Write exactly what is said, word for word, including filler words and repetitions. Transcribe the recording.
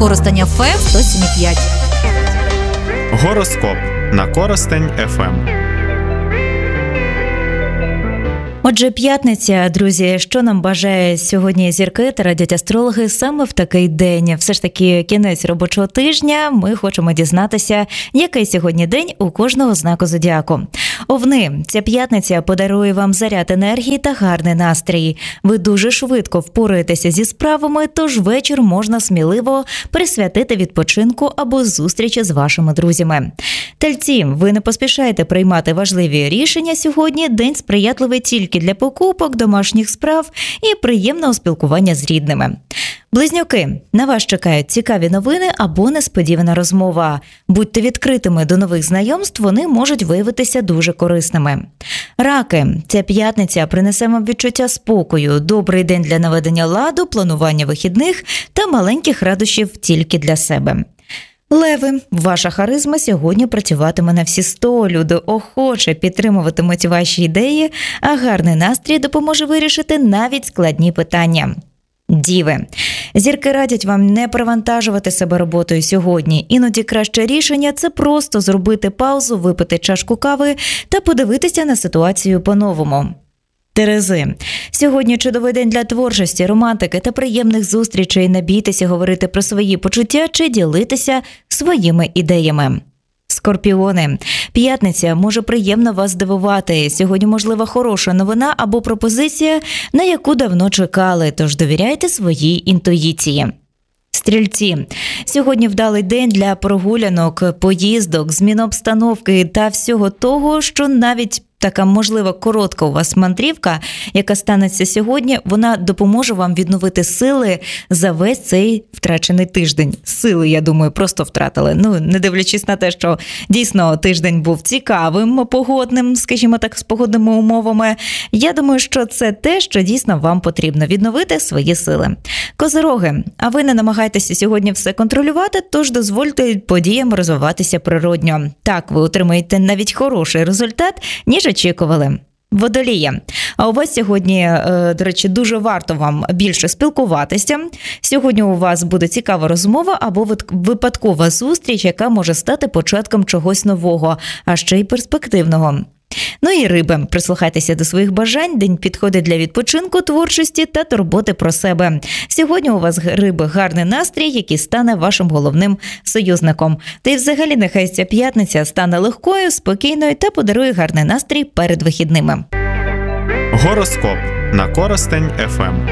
Коростень еф ем сто сім і п'ять. Гороскоп на Коростень еф ем. Отже, п'ятниця, друзі, що нам бажає сьогодні зірки та радіоастрологи саме в такий день? Все ж таки кінець робочого тижня, ми хочемо дізнатися, який сьогодні день у кожного знаку зодіаку. Овни, ця п'ятниця подарує вам заряд енергії та гарний настрій. Ви дуже швидко впораєтеся зі справами, тож вечір можна сміливо присвятити відпочинку або зустрічі з вашими друзями. Тельці, ви не поспішаєте приймати важливі рішення сьогодні, день сприятливий тільки для покупок, домашніх справ і приємного спілкування з рідними. Близнюки, на вас чекають цікаві новини або несподівана розмова. Будьте відкритими до нових знайомств, вони можуть виявитися дуже корисними. Раки, ця п'ятниця принесе вам відчуття спокою, добрий день для наведення ладу, планування вихідних та маленьких радощів тільки для себе. Леви, ваша харизма сьогодні працюватиме на всі сто, люди охоче підтримуватимуть ваші ідеї, а гарний настрій допоможе вирішити навіть складні питання. Діви, зірки радять вам не перевантажувати себе роботою сьогодні. Іноді краще рішення – це просто зробити паузу, випити чашку кави та подивитися на ситуацію по-новому. Терези, сьогодні чудовий день для творчості, романтики та приємних зустрічей. Не бійтеся говорити про свої почуття чи ділитися своїми ідеями. Скорпіони, п'ятниця може приємно вас здивувати. Сьогодні можлива хороша новина або пропозиція, на яку давно чекали, тож довіряйте своїй інтуїції. Стрільці, сьогодні вдалий день для прогулянок, поїздок, змін обстановки та всього того, що навіть така, можливо, коротка у вас мандрівка, яка станеться сьогодні, вона допоможе вам відновити сили за весь цей втрачений тиждень. Сили, я думаю, просто втратили. Ну, не дивлячись на те, що дійсно тиждень був цікавим, погодним, скажімо так, з погодними умовами. Я думаю, що це те, що дійсно вам потрібно – відновити свої сили. Козироги, а ви не намагайтеся сьогодні все контролювати, тож дозвольте подіям розвиватися природньо. Так ви отримаєте навіть хороший результат, ніж очікували. Водолія. А у вас сьогодні, до речі, дуже варто вам більше спілкуватися. Сьогодні у вас буде цікава розмова або випадкова зустріч, яка може стати початком чогось нового, а ще й перспективного. Ну і риби. Прислухайтеся до своїх бажань. День підходить для відпочинку, творчості та турботи про себе. Сьогодні у вас, риби, гарний настрій, який стане вашим головним союзником. Та й взагалі нехай ця п'ятниця стане легкою, спокійною та подарує гарний настрій перед вихідними. Гороскоп на Коростень еф ем.